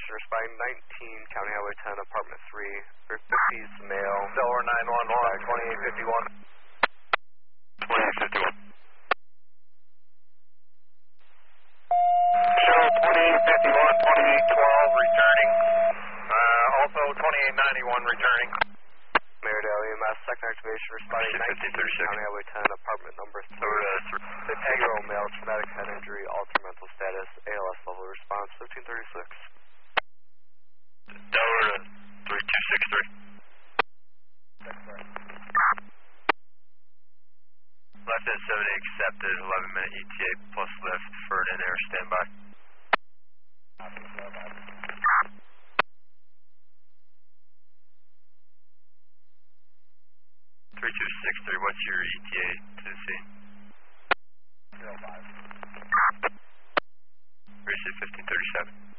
observation responding 19, County Highway 10, Apartment 3, 50s male. Delaware 911, 2851. 2851. Show 2851, 2812 returning. Also 2891 returning. Maridale EMS, second activation responding 19, County Highway 10, Apartment number 3. 50-year-old male, traumatic head injury, altered mental status, ALS level response, 1536. Delaware 3263. Left at 70 accepted, 11-minute ETA plus lift for an in-air standby. 3263, what's your ETA to the scene? 05. Reach 1537.